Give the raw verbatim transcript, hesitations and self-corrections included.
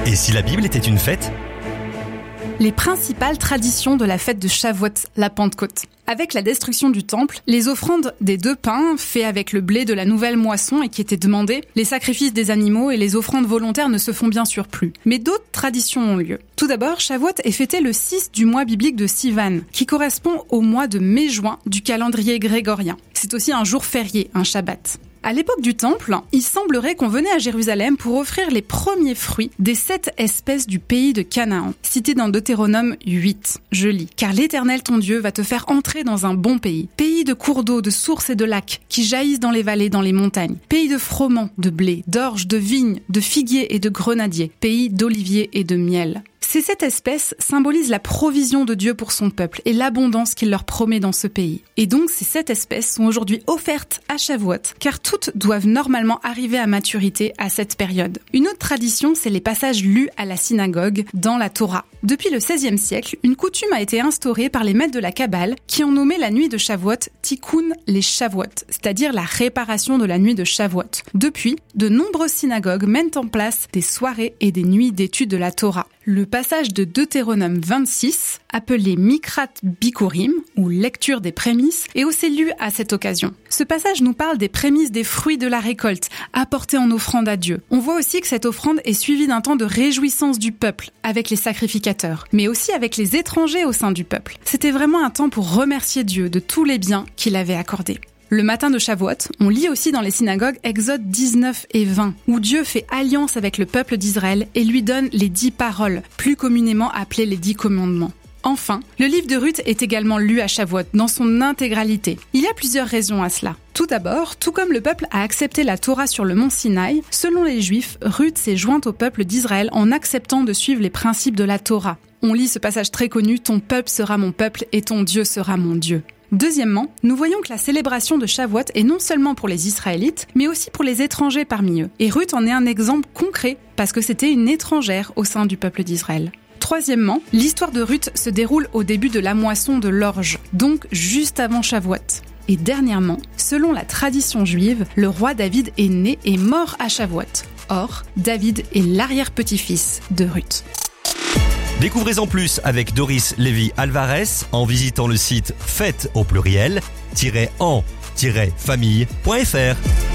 Et si la Bible était une fête ? Les principales traditions de la fête de Shavuot, la Pentecôte. Avec la destruction du temple, les offrandes des deux pains, faits avec le blé de la nouvelle moisson et qui étaient demandées, les sacrifices des animaux et les offrandes volontaires ne se font bien sûr plus. Mais d'autres traditions ont lieu. Tout d'abord, Shavuot est fêté le six du mois biblique de Sivan, qui correspond au mois de mai-juin du calendrier grégorien. C'est aussi un jour férié, un Shabbat. À l'époque du Temple, il semblerait qu'on venait à Jérusalem pour offrir les premiers fruits des sept espèces du pays de Canaan, cités dans Deutéronome huit. Je lis. « Car l'Éternel ton Dieu va te faire entrer dans un bon pays, pays de cours d'eau, de sources et de lacs, qui jaillissent dans les vallées, dans les montagnes, pays de froment, de blé, d'orge, de vignes, de figuiers et de grenadiers, pays d'oliviers et de miel. » Ces sept espèces symbolisent la provision de Dieu pour son peuple et l'abondance qu'il leur promet dans ce pays. Et donc, ces sept espèces sont aujourd'hui offertes à Shavuot, car toutes doivent normalement arriver à maturité à cette période. Une autre tradition, c'est les passages lus à la synagogue dans la Torah. Depuis le seizième siècle, une coutume a été instaurée par les maîtres de la Kabbale qui ont nommé la nuit de Shavuot Tikkun les Shavuot, c'est-à-dire la réparation de la nuit de Shavuot. Depuis, de nombreuses synagogues mettent en place des soirées et des nuits d'études de la Torah. Le passage de Deutéronome vingt-six, appelé Mikrat Bikurim, ou lecture des prémices, est aussi lu à cette occasion. Ce passage nous parle des prémices des fruits de la récolte, apportés en offrande à Dieu. On voit aussi que cette offrande est suivie d'un temps de réjouissance du peuple, avec les sacrificateurs, mais aussi avec les étrangers au sein du peuple. C'était vraiment un temps pour remercier Dieu de tous les biens qu'il avait accordés. Le matin de Shavuot, on lit aussi dans les synagogues Exode dix-neuf et vingt, où Dieu fait alliance avec le peuple d'Israël et lui donne les dix paroles, plus communément appelées les dix commandements. Enfin, le livre de Ruth est également lu à Shavuot dans son intégralité. Il y a plusieurs raisons à cela. Tout d'abord, tout comme le peuple a accepté la Torah sur le mont Sinaï, selon les Juifs, Ruth s'est jointe au peuple d'Israël en acceptant de suivre les principes de la Torah. On lit ce passage très connu « Ton peuple sera mon peuple et ton Dieu sera mon Dieu ». Deuxièmement, nous voyons que la célébration de Shavuot est non seulement pour les Israélites, mais aussi pour les étrangers parmi eux. Et Ruth en est un exemple concret, parce que c'était une étrangère au sein du peuple d'Israël. Troisièmement, l'histoire de Ruth se déroule au début de la moisson de l'orge, donc juste avant Shavuot. Et dernièrement, selon la tradition juive, le roi David est né et mort à Shavuot. Or, David est l'arrière-petit-fils de Ruth. Découvrez-en plus avec Doris Lévy-Alvarez en visitant le site fête au pluriel, en famille point f r.